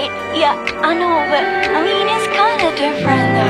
right, yeah, I know, but I mean, it's kinda different though.